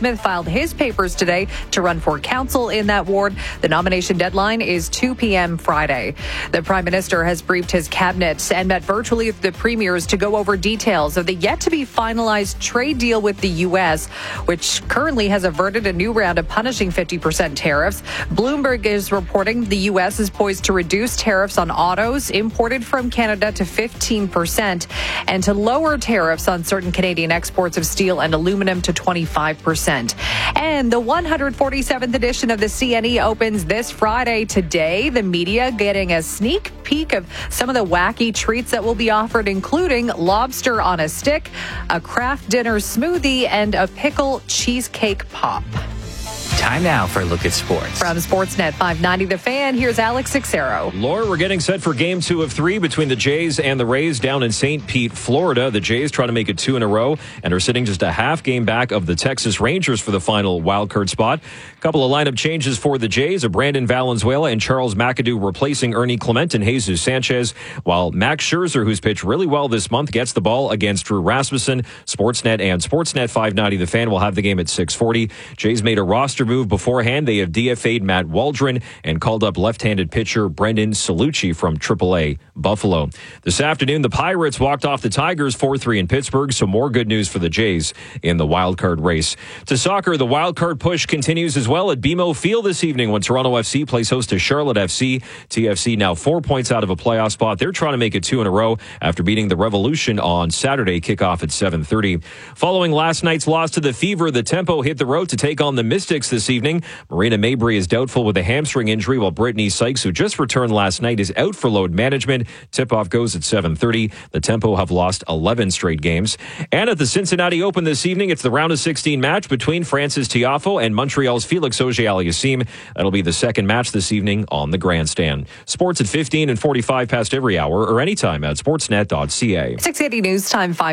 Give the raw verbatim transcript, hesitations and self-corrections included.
Smith filed his papers today to run for council in that ward. The nomination deadline is two p.m. Friday. The Prime Minister has briefed his cabinet and met virtually with the premiers to go over details of the yet-to-be-finalized trade deal with the U S, which currently has averted a new round of punishing fifty percent tariffs. Bloomberg is reporting the U S is poised to reduce tariffs on autos imported from Canada to fifteen percent and to lower tariffs on certain Canadian exports of steel and aluminum to twenty-five percent. And the one hundred forty-seventh edition of the C N E opens this Friday. Today, the media getting a sneak peek of some of the wacky treats that will be offered, including lobster on a stick, a craft dinner smoothie, and a pickle cheesecake pop. Time now for a look at sports. From Sportsnet five ninety The Fan, here's Alex Sixero. Laura, we're getting set for game two of three between the Jays and the Rays down in Saint Pete, Florida. The Jays try to make it two in a row and are sitting just a half game back of the Texas Rangers for the final wildcard spot. A couple of lineup changes for the Jays, a Brandon Valenzuela and Charles McAdoo replacing Ernie Clement and Jesus Sanchez, while Max Scherzer, who's pitched really well this month, gets the ball against Drew Rasmussen. Sportsnet and Sportsnet five ninety The Fan will have the game at six forty. Jays made a roster move beforehand. They have D F A'd Matt Waldron and called up left-handed pitcher Brendan Salucci from triple A Buffalo. This afternoon, the Pirates walked off the Tigers four three in Pittsburgh, so more good news for the Jays in the wildcard race. To soccer, the wildcard push continues as well at B M O Field this evening when Toronto F C plays host to Charlotte F C. T F C now four points out of a playoff spot. They're trying to make it two in a row after beating the Revolution on Saturday, kickoff at seven thirty. Following last night's loss to the Fever, the Tempo hit the road to take on the Mystics this evening. Marina Mabry is doubtful with a hamstring injury, while Brittany Sykes, who just returned last night, is out for load management. Tip-off goes at seven thirty. The Tempo have lost eleven straight games. And at the Cincinnati Open this evening, it's the round of sixteen match between Francis Tiafoe and Montreal's Felix Auger-Aliassime. That'll be the second match this evening on the grandstand. Sports at fifteen and forty-five past every hour or anytime at sportsnet dot c a. six eighty News Time five